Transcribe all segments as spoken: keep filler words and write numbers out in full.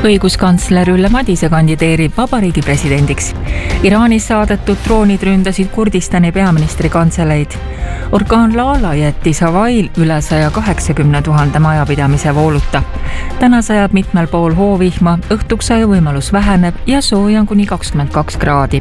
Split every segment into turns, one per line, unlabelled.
Õiguskantsler Ülle Madise kandideerib vabariigi presidendiks. Iraanis saadetud droonid ründasid Kurdistani peaministri kantseleid. Orkaan Laala jättis Hawaiil üle saja kaheksakümne tuhande majapidamise vooluta. Täna sajab mitmel pool hoovihma, õhtuks saju võimalus väheneb ja sooja on kuni kakskümmend kaks kraadi.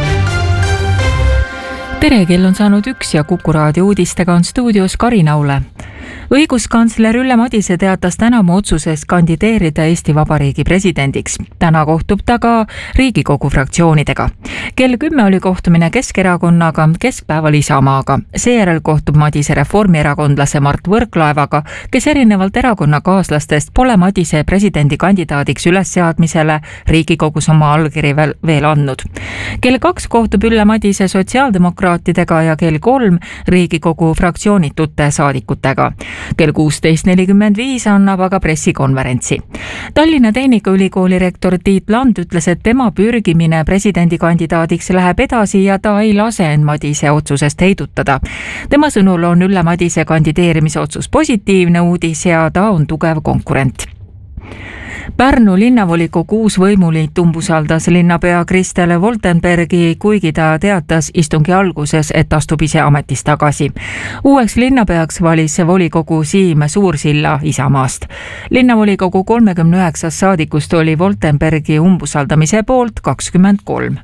Tere, kell on saanud üks ja Kuku raadio uudistega on stuudios Karin Aule. Õiguskantsler Ülle Madise teatas täna oma otsusest kandideerida Eesti Vabariigi presidendiks. Täna kohtub ta ka Riigikogu fraktsioonidega. Kell kümme oli kohtumine Keskerakonnaga, keskpäeval Isamaaga. Seejärel kohtub Madise reformierakondlase Mart Võrklaevaga, kes erinevalt erakonnakaaslastest pole Madise presidendikandidaadiks ülesseadmisele Riigikogus oma allkiri veel, veel andnud. Kell kaks kohtub Ülle Madise sotsiaaldemokraatidega ja kell kolm Riigikogu fraktsioonitute saadikutega. Kell kuusteist nelikümmend viis annab aga pressikonverentsi. Tallinna Tehnikaülikooli rektor Tiit Land ütles, et tema pürgimine presidendikandidaadiks läheb edasi ja ta ei lase end Madise otsusest heidutada. Tema sõnul on Ülle Madise kandideerimise otsus positiivne uudis ja ta on tugev konkurent. Pärnu linnavolikogu uus võimuliit umbusaldas linnapea Kristel Woltenbergi, kuigi ta teatas istungi alguses, et astub ise ametist tagasi. Uueks linnapeaks valis volikogu Siim Suursilla Isamaast. Linnavolikogu kolmekümne üheksast saadikust oli Woltenbergi umbusaldamise poolt kakskümmend kolm.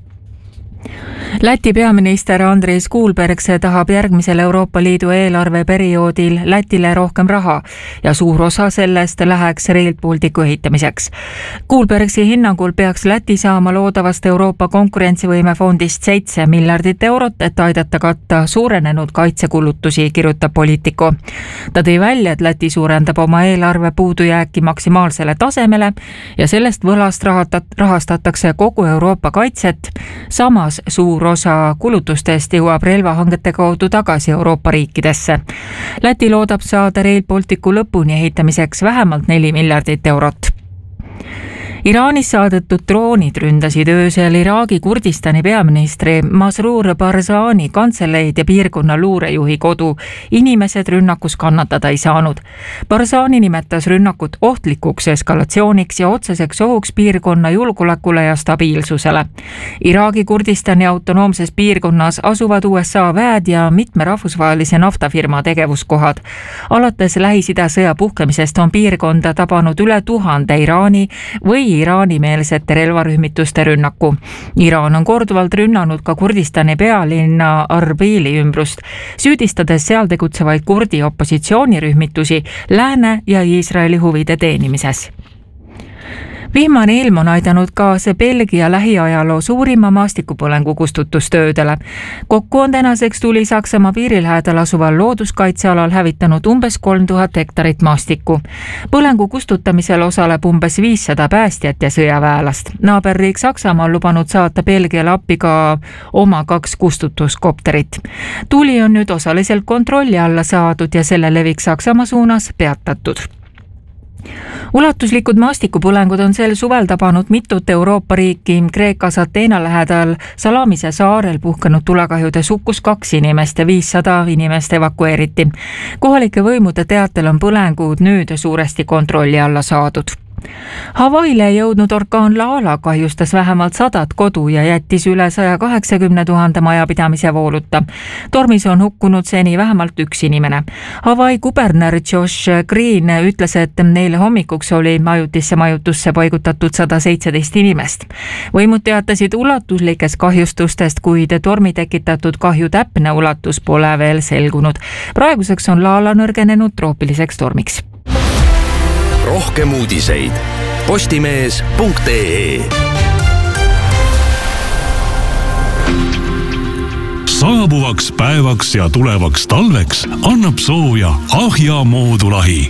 Läti peaminister Andris Kuulbergs tahab järgmisel Euroopa Liidu eelarveperioodil Lätile rohkem raha ja suur osa sellest läheks Rail Balticu ehitamiseks. Kuulbergsi hinnangul peaks Läti saama loodavast Euroopa konkurentsivõimefondist seitse miljardit eurot, et aidata katta suurenenud kaitsekulutusi, kirjutab Politico. Ta tõi välja, et Läti suurendab oma eelarve puudujääki maksimaalsele tasemele ja sellest võlast rahastatakse kogu Euroopa kaitset. Samas suur osa kulutustest jõuab relvahangete kaudu tagasi Euroopa riikidesse. Läti loodab saada Rail Balticu lõpuni ehitamiseks vähemalt neli miljardit eurot. Iraanis saadetud droonid ründasid öösel Iraagi Kurdistani peaministri Masroor Barzani kantseleid ja piirkonna luurejuhi kodu. Inimesed rünnakus kannatada ei saanud. Barzani nimetas rünnakut ohtlikuks eskalatsiooniks ja otseseks ohuks piirkonna julgeolekule ja stabiilsusele. Iraagi Kurdistani autonoomses piirkonnas asuvad U S A väed ja mitme rahvusvahelise naftafirma tegevuskohad. Alates Lähis-Ida sõja puhkemisest on piirkonda tabanud üle tuhande Iraani või Iraani-meelsete relvarühmituste rünnaku. Iraan on korduvalt rünnanud ka Kurdistani pealinna Arbili ümbrust, süüdistades seal tegutsevaid kurdi opositsioonirühmitusi Lääne ja Iisraeli huvide teenimises. Vihmane ilm on aidanud kaasa Belgia lähiajaloo suurima maastikupõlengu kustutustöödele. Kokku on tänaseks tuli Saksamaa piiri lähedal asuval looduskaitsealal hävitanud umbes kolm tuhat hektarit maastikku. Põlengu kustutamisel osaleb umbes viissada päästjat ja sõjaväelast. Naaberriik Saksamaa on lubanud saata Belgiale appi ka oma kaks kustutuskopterit. Tuli on nüüd osaliselt kontrolli alla saadud ja selle levik Saksamaa suunas peatatud. Ulatuslikud maastikupõlengud on sel suvel tabanud mitut Euroopa riiki. Kreekas Ateena lähedal Salamise saarel puhkenud tulekahjudes hukkus kaks inimest ja viissada inimest evakueeriti. Kohalike võimude teatel on põlengud nüüd suuresti kontrolli alla saadud. Hawaiile jõudnud orkaan Laala kahjustas vähemalt sadat kodu ja jättis üle saja kaheksakümne tuhande majapidamise vooluta. Tormis on hukkunud seni vähemalt üks inimene. Hawaii kuberner Josh Green ütles, et neile hommikuks oli ajutisse majutusse paigutatud sada seitseteist inimest. Võimud teatasid ulatuslikest kahjustustest, kuid tormi tekitatud kahju täpne ulatus pole veel selgunud. Praeguseks on Laala nõrgenenud troopiliseks tormiks.
Rohkem uudiseid postimees punkt ee.
Saabuvaks päevaks ja tulevaks talveks annab sooja Ahja moodulahi.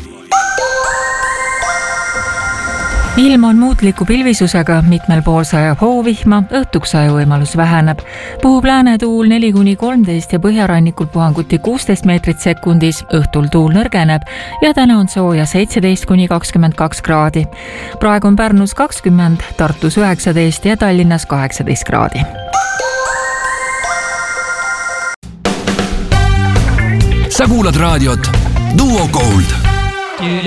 Ilm on muutliku pilvisusega, mitmel pool sajab hoovihma, õhtuks saju võimalus väheneb. Puhub läänetuul neli kuni kolmteist ja põhjarannikul puhanguti kuusteist meetrit sekundis, õhtul tuul nõrgeneb ja täna on sooja seitseteist kuni kakskümmend kaks kraadi. Praegu on Pärnus kakskümmend, Tartus üheksateist ja Tallinnas kaheksateist kraadi.
Sa kuulad raadiot Duo Gold.